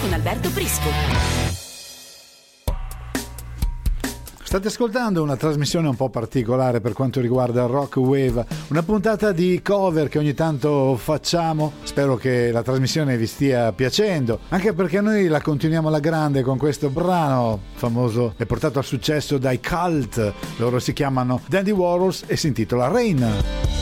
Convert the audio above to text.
con Alberto Prisco. State ascoltando una trasmissione un po' particolare per quanto riguarda Rock Wave, una puntata di cover che ogni tanto facciamo. Spero che la trasmissione vi stia piacendo, anche perché noi la continuiamo alla grande con questo brano famoso e portato al successo dai Cult. Loro si chiamano Dandy Warhols e si intitola Rain.